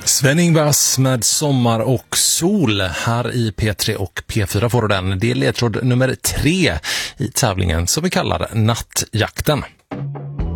Sven-Ingvars med Sommar och sol här i P3 och P4 får du den. Det är ledtråd nummer 3 i tävlingen som vi kallar Nattjakten.